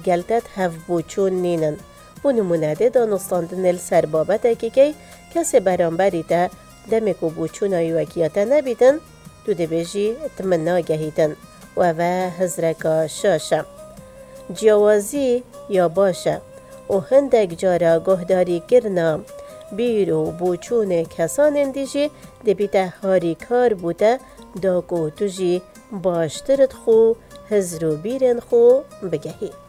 گلتت هف بوچون نینن و نمونه ده دانستاندن السربابت که کسی برانبری ده دمکو بوچون ایوکیاته نبیدن تو ده بیجی تمنا گهیدن و هزرکا شاشه جیاوازی یا باشه و هندک جارا گهداری کرنا بیرو بوچون کسان اندیجی دبیده هاری کار بوده دا کو توجی باشترت خو هزرو بیرن خو بگهی